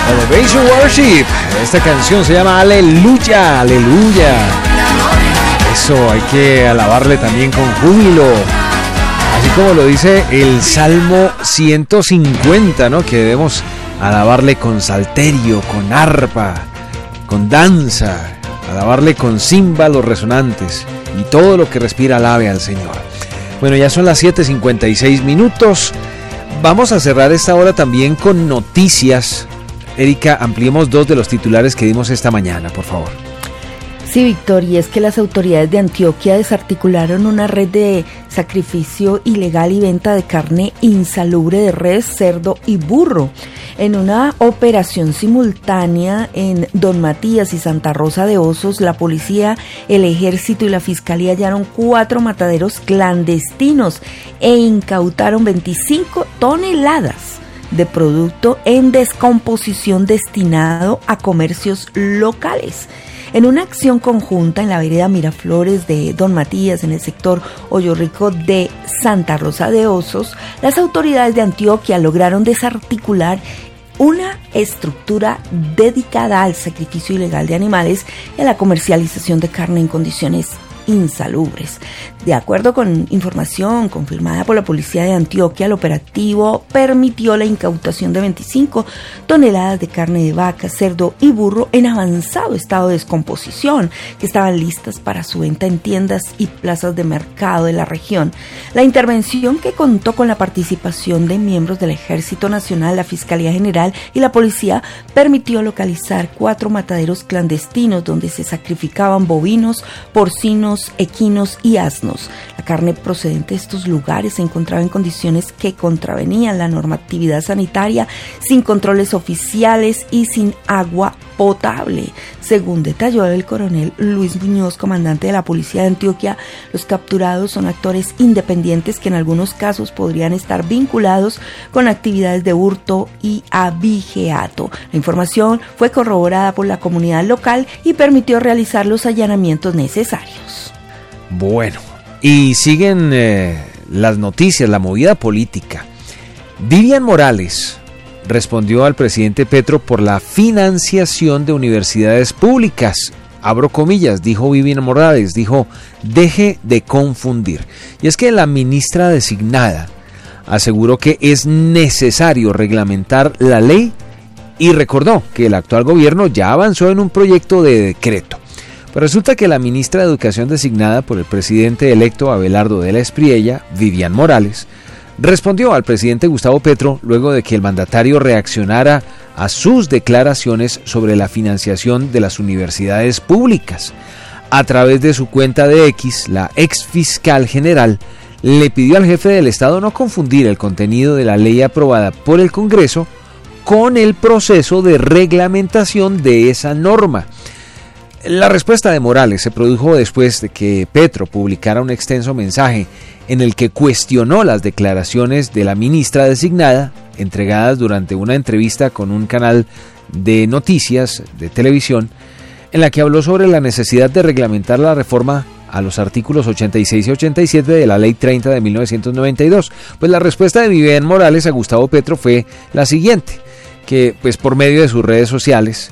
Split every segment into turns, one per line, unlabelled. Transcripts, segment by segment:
Elevation Worship. Esta canción se llama Aleluya, Aleluya. Eso, hay que alabarle también con júbilo. Así como lo dice el Salmo 150, ¿no? Que debemos alabarle con salterio, con arpa, con danza, alabarle con címbalos resonantes y todo lo que respira alabe al Señor. Bueno, ya son las 7:56. Vamos a cerrar esta hora también con noticias. Erika, ampliemos 2 de los titulares que dimos esta mañana, por favor.
Sí, Víctor, y es que las autoridades de Antioquia desarticularon una red de sacrificio ilegal y venta de carne insalubre de res, cerdo y burro. En una operación simultánea en Don Matías y Santa Rosa de Osos, la policía, el ejército y la fiscalía hallaron 4 mataderos clandestinos e incautaron 25 toneladas de producto en descomposición destinado a comercios locales. En una acción conjunta en la vereda Miraflores de Don Matías, en el sector Hoyo Rico de Santa Rosa de Osos, las autoridades de Antioquia lograron desarticular una estructura dedicada al sacrificio ilegal de animales y a la comercialización de carne en condiciones insalubres. De acuerdo con información confirmada por la policía de Antioquia, el operativo permitió la incautación de 25 toneladas de carne de vaca, cerdo y burro en avanzado estado de descomposición, que estaban listas para su venta en tiendas y plazas de mercado de la región. La intervención, que contó con la participación de miembros del Ejército Nacional, la Fiscalía General y la policía, permitió localizar 4 mataderos clandestinos donde se sacrificaban bovinos, porcinos, equinos y asnos. La carne procedente de estos lugares se encontraba en condiciones que contravenían la normatividad sanitaria, sin controles oficiales y sin agua potable. Según detalló el coronel Luis Muñoz, comandante de la policía de Antioquia, los capturados son actores independientes que en algunos casos podrían estar vinculados con actividades de hurto y abigeato. La información fue corroborada por la comunidad local y permitió realizar los allanamientos necesarios.
Bueno, y siguen las noticias, la movida política. Vivian Morales respondió al presidente Petro por la financiación de universidades públicas. Abro comillas, dijo Vivian Morales, dijo: deje de confundir. Y es que la ministra designada aseguró que es necesario reglamentar la ley y recordó que el actual gobierno ya avanzó en un proyecto de decreto. Pero resulta que la ministra de Educación designada por el presidente electo Abelardo de la Espriella, Vivian Morales, respondió al presidente Gustavo Petro luego de que el mandatario reaccionara a sus declaraciones sobre la financiación de las universidades públicas. A través de su cuenta de X, la ex fiscal general le pidió al jefe del Estado no confundir el contenido de la ley aprobada por el Congreso con el proceso de reglamentación de esa norma. La respuesta de Morales se produjo después de que Petro publicara un extenso mensaje en el que cuestionó las declaraciones de la ministra designada, entregadas durante una entrevista con un canal de noticias de televisión, en la que habló sobre la necesidad de reglamentar la reforma a los artículos 86 y 87 de la Ley 30 de 1992. Pues la respuesta de Vivian Morales a Gustavo Petro fue la siguiente, que pues por medio de sus redes sociales,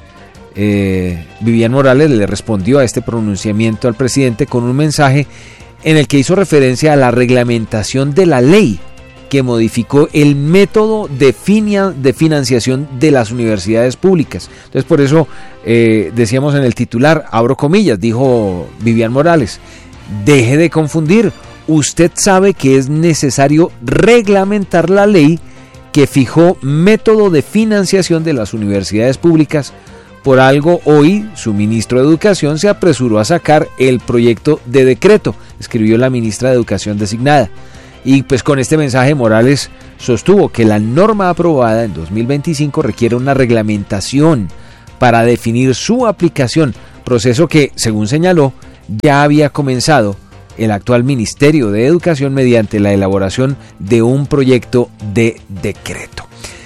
Vivian Morales le respondió a este pronunciamiento al presidente con un mensaje en el que hizo referencia a la reglamentación de la ley que modificó el método de financiación de las universidades públicas. Entonces, por eso decíamos en el titular, abro comillas, dijo Vivian Morales: deje de confundir, usted sabe que es necesario reglamentar la ley que fijó método de financiación de las universidades públicas. Por algo hoy su ministro de Educación se apresuró a sacar el proyecto de decreto, escribió la ministra de Educación designada. Y pues con este mensaje Morales sostuvo que la norma aprobada en 2025 requiere una reglamentación para definir su aplicación, proceso que, según señaló, ya había comenzado el actual Ministerio de Educación mediante la elaboración de un proyecto de decreto.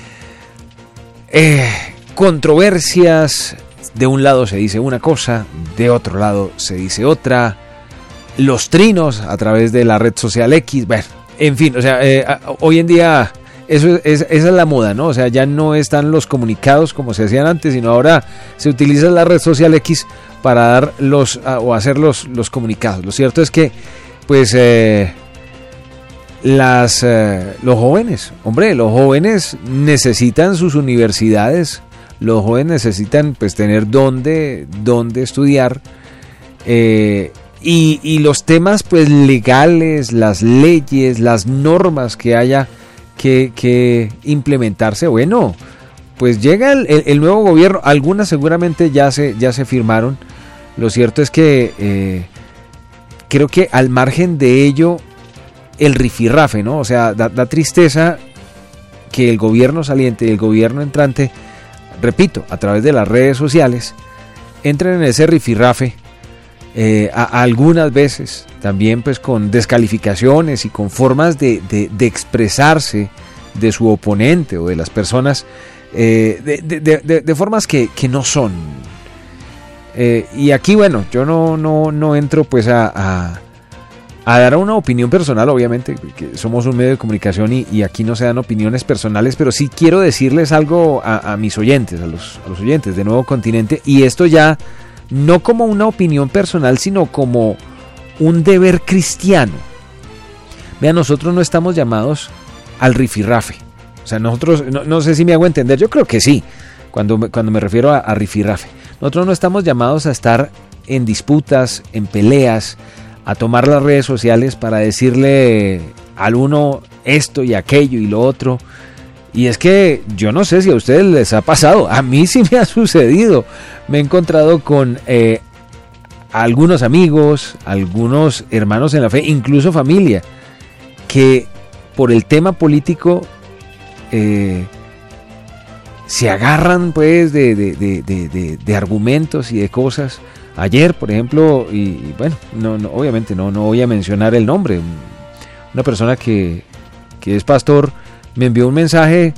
Controversias, de un lado se dice una cosa, de otro lado se dice otra, los trinos a través de la red social X, bueno, en fin, o sea, hoy en día esa es la moda, ¿no? O sea, ya no están los comunicados como se hacían antes, sino ahora se utiliza la red social X para dar o hacer los comunicados. Lo cierto es que, pues, los jóvenes necesitan sus universidades, los jóvenes necesitan, pues, tener dónde estudiar, y los temas, pues, legales, las leyes, las normas que haya que implementarse. Bueno, pues llega el nuevo gobierno, algunas seguramente ya se firmaron. Lo cierto es que creo que al margen de ello, el rifirrafe, ¿no? O sea, da tristeza que el gobierno saliente y el gobierno entrante, repito, a través de las redes sociales, entren en ese rifirrafe, algunas veces también, pues, con descalificaciones y con formas de expresarse de su oponente o de las personas, de formas que no son. Y aquí, bueno, yo no entro, pues, a dar una opinión personal, obviamente, que somos un medio de comunicación y aquí no se dan opiniones personales, pero sí quiero decirles algo a mis oyentes, a los oyentes de Nuevo Continente, y esto ya no como una opinión personal, sino como un deber cristiano. Vean, nosotros no estamos llamados al rifirrafe. O sea, nosotros, no sé si me hago entender, yo creo que sí, cuando me refiero a rifirrafe. Nosotros no estamos llamados a estar en disputas, en peleas, a tomar las redes sociales para decirle al uno esto y aquello y lo otro. Y es que yo no sé si a ustedes les ha pasado, a mí sí me ha sucedido. Me he encontrado con algunos amigos, algunos hermanos en la fe, incluso familia, que por el tema político se agarran, pues, de argumentos y de cosas. Ayer, por ejemplo, y bueno, obviamente no voy a mencionar el nombre, una persona que es pastor me envió un mensaje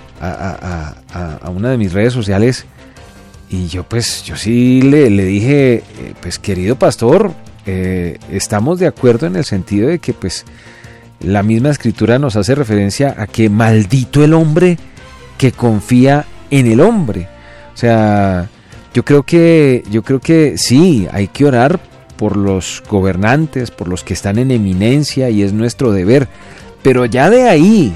a una de mis redes sociales, y yo sí le dije, pues, querido pastor, estamos de acuerdo en el sentido de que, pues, la misma escritura nos hace referencia a que maldito el hombre que confía en el hombre. O sea, yo creo que sí, hay que orar por los gobernantes, por los que están en eminencia, y es nuestro deber, pero ya de ahí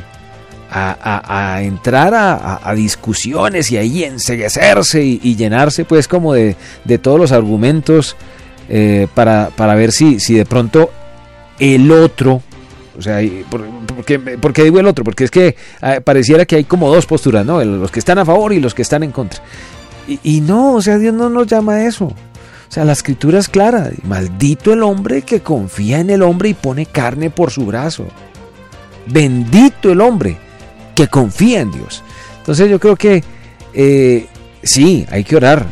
a entrar a discusiones y ahí enceguecerse y llenarse, pues, como de todos los argumentos, para ver si de pronto el otro, o sea, ¿por qué digo el otro? Porque es que pareciera que hay como dos posturas, ¿no? Los que están a favor y los que están en contra. Y no, o sea, Dios no nos llama a eso. O sea, la escritura es clara: maldito el hombre que confía en el hombre y pone carne por su brazo. Bendito el hombre que confía en Dios. Entonces yo creo que sí, hay que orar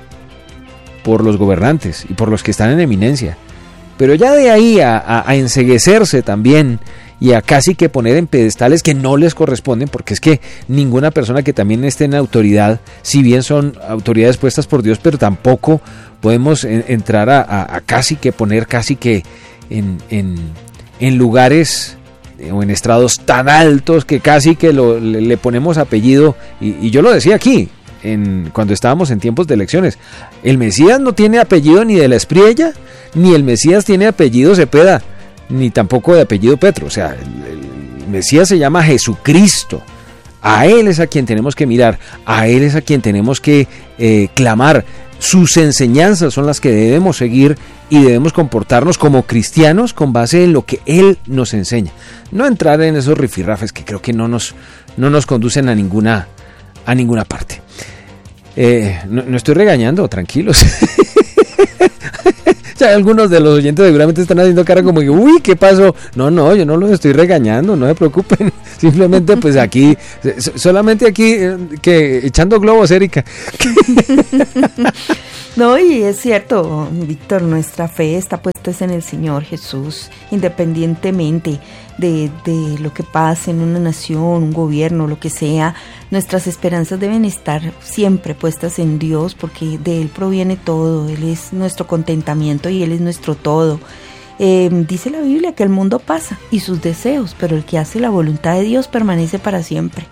por los gobernantes y por los que están en eminencia, pero ya de ahí a enceguecerse también y a casi que poner en pedestales que no les corresponden, porque es que ninguna persona que también esté en autoridad, si bien son autoridades puestas por Dios, pero tampoco podemos entrar a casi que poner casi que en lugares o en estrados tan altos que casi que le ponemos apellido, y yo lo decía aquí cuando estábamos en tiempos de elecciones: el Mesías no tiene apellido ni de la Espriella, ni el Mesías tiene apellido Cepeda, ni tampoco de apellido Petro. O sea, el Mesías se llama Jesucristo. A Él es a quien tenemos que mirar, a Él es a quien tenemos que clamar. Sus enseñanzas son las que debemos seguir y debemos comportarnos como cristianos con base en lo que Él nos enseña. No entrar en esos rifirrafes que creo que no nos conducen a ninguna parte. No estoy regañando, tranquilos. Ya algunos de los oyentes seguramente están haciendo cara como que, uy, ¿qué pasó? No, yo no los estoy regañando, no se preocupen. Simplemente, pues, aquí, solamente aquí, que echando globos, Erika.
No, y es cierto, Víctor, nuestra fe está puesta en el Señor Jesús, independientemente de lo que pase en una nación, un gobierno, lo que sea. Nuestras esperanzas deben estar siempre puestas en Dios, porque de Él proviene todo. Él es nuestro contentamiento y Él es nuestro todo. Dice la Biblia que el mundo pasa y sus deseos, pero el que hace la voluntad de Dios permanece para siempre.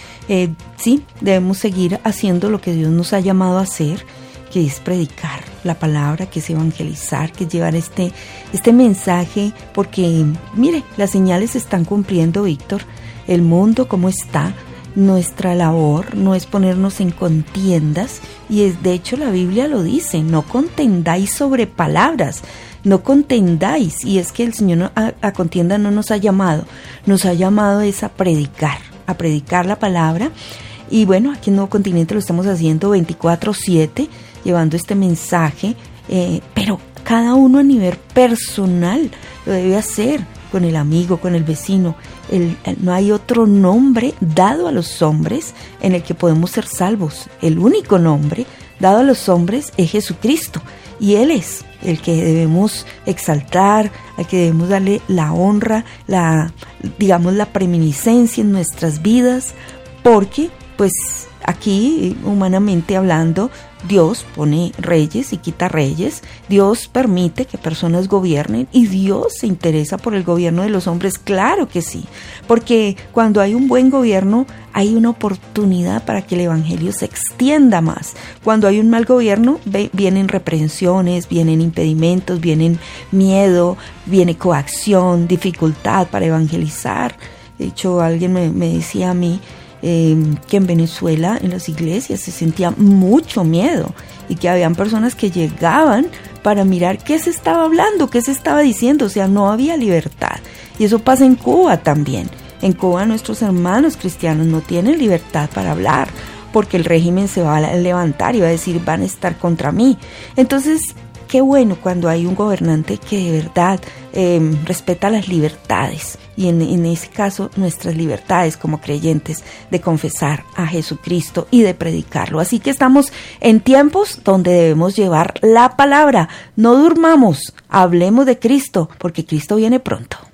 Sí, debemos seguir haciendo lo que Dios nos ha llamado a hacer, que es predicar la palabra, que es evangelizar, que es llevar este mensaje, porque mire, las señales se están cumpliendo, Víctor. El mundo como está, nuestra labor no es ponernos en contiendas, y de hecho la Biblia lo dice: no contendáis sobre palabras, no contendáis. Y es que el Señor a contienda no nos ha llamado es a predicar la palabra. Y bueno, aquí en Nuevo Continente lo estamos haciendo 24/7, llevando este mensaje, pero cada uno a nivel personal lo debe hacer, con el amigo, con el vecino. No hay otro nombre dado a los hombres en el que podemos ser salvos. El único nombre dado a los hombres es Jesucristo, y Él es el que debemos exaltar, al que debemos darle la honra, la preeminencia en nuestras vidas, porque pues aquí, humanamente hablando, Dios pone reyes y quita reyes, Dios permite que personas gobiernen, y Dios se interesa por el gobierno de los hombres, claro que sí, porque cuando hay un buen gobierno hay una oportunidad para que el evangelio se extienda más. Cuando hay un mal gobierno vienen reprensiones, vienen impedimentos, vienen miedo, viene coacción, dificultad para evangelizar. De hecho, alguien me decía a mí que en Venezuela, en las iglesias, se sentía mucho miedo, y que habían personas que llegaban para mirar qué se estaba hablando, qué se estaba diciendo. O sea, no había libertad. Y eso pasa en Cuba también. En Cuba nuestros hermanos cristianos no tienen libertad para hablar, porque el régimen se va a levantar y va a decir: van a estar contra mí. Entonces, qué bueno cuando hay un gobernante que de verdad respeta las libertades, y en ese caso nuestras libertades como creyentes de confesar a Jesucristo y de predicarlo. Así que estamos en tiempos donde debemos llevar la palabra. No durmamos, hablemos de Cristo, porque Cristo viene pronto.